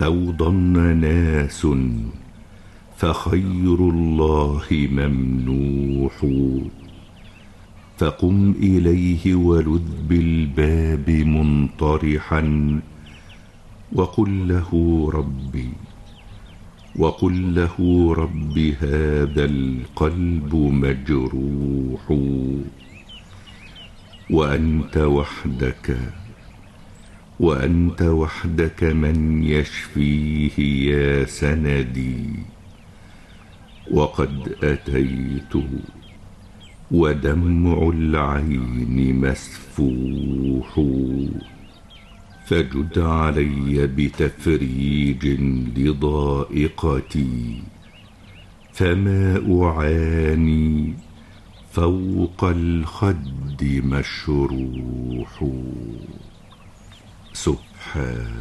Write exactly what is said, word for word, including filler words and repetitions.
أو ضن ناس فخير الله ممنوح. فقم إليه ولذ بالباب منطرحا وقل له ربي وقل له رب هذا القلب مجروح. وأنت وحدك وأنت وحدك من يشفيه يا سندي. وقد أتيت ودمع العين مسفوح. فجد علي بتفريج لضائقتي فما أعاني فوق الخد مشروح. سبحان